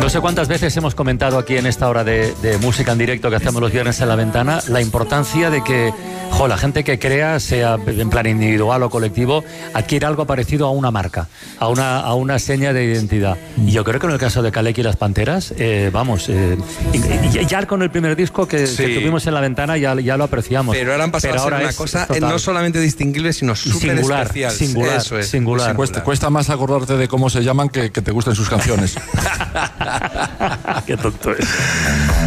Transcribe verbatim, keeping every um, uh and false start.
No sé cuántas veces hemos comentado aquí en esta hora de, de música en directo que hacemos los viernes en La Ventana, la importancia de que, jo, la gente que crea, sea en plan individual o colectivo, adquiere algo parecido a una marca, a una, a una seña de identidad. Y yo creo que en el caso de Kaleki y las Panteras, eh, vamos, eh, y, y ya con el primer disco que, sí. que tuvimos en La Ventana ya, ya lo apreciamos. Pero ahora han pasado Pero a ser una cosa total. no solamente distinguible, sino súper especial. Singular, Eso es, singular. Pues cuesta, cuesta más acordarte de cómo se llaman que que te gusten sus canciones. Qué tonto es.